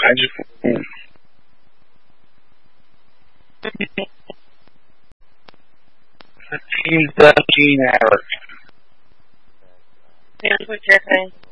I just 15, 17 hours. Here's what you're saying.